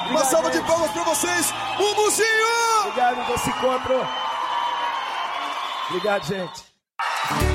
Uma salva de palmas pra vocês, Mumuzinho! Obrigado desse encontro. Obrigado, gente.